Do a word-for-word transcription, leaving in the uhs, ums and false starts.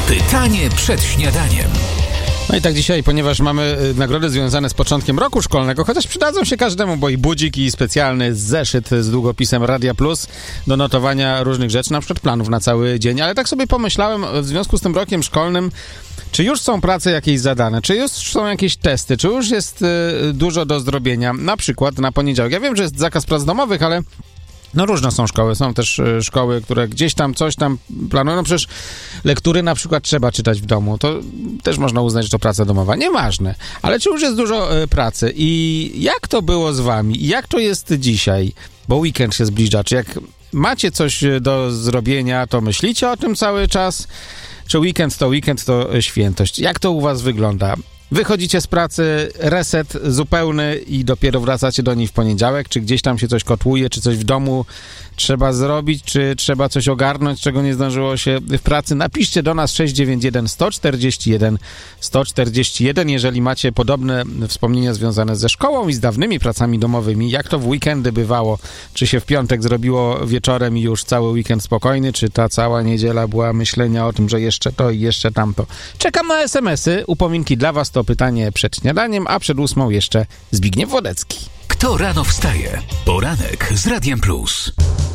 Pytanie przed śniadaniem. No i tak dzisiaj, ponieważ mamy nagrody związane z początkiem roku szkolnego, chociaż przydadzą się każdemu, bo i budzik, i specjalny zeszyt z długopisem Radia Plus do notowania różnych rzeczy, na przykład planów na cały dzień. Ale tak sobie pomyślałem w związku z tym rokiem szkolnym, czy już są prace jakieś zadane, czy już są jakieś testy, czy już jest y, dużo do zrobienia, na przykład na poniedziałek. Ja wiem, że jest zakaz prac domowych, ale no różne są szkoły, są też y, szkoły, które gdzieś tam coś tam planują, no przecież lektury na przykład trzeba czytać w domu, to też można uznać, że to praca domowa, nieważne, ale czy już jest dużo y, pracy i jak to było z wami, jak to jest dzisiaj, bo weekend się zbliża, czy jak macie coś do zrobienia, to myślicie o tym cały czas, czy weekend to weekend, to świętość, jak to u was wygląda? Wychodzicie z pracy, reset zupełny i dopiero wracacie do niej w poniedziałek, czy gdzieś tam się coś kotłuje, czy coś w domu trzeba zrobić, czy trzeba coś ogarnąć, czego nie zdążyło się w pracy. Napiszcie do nas sześć dziewięć jeden, sto czterdzieści jeden, sto czterdzieści jeden, jeżeli macie podobne wspomnienia związane ze szkołą i z dawnymi pracami domowymi, jak to w weekendy bywało, czy się w piątek zrobiło wieczorem i już cały weekend spokojny, czy ta cała niedziela była myślenia o tym, że jeszcze to i jeszcze tamto. Czekam na es em esy, upominki dla was, to pytanie przed śniadaniem, a przed ósmą jeszcze Zbigniew Wodecki. Kto rano wstaje? Poranek z Radiem Plus.